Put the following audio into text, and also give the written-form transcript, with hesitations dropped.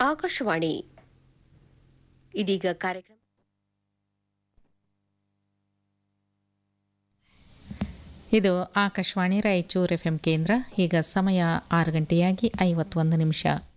ಆಕಾಶವಾಣಿ ಇದೀಗ ಕಾರ್ಯಕ್ರಮ ಇದು ಆಕಾಶವಾಣಿ ರಾಯಚೂರು FM ಕೇಂದ್ರ. ಈಗ ಸಮಯ 6 ಗಂಟೆಯಾಗಿ 51 ನಿಮಿಷ.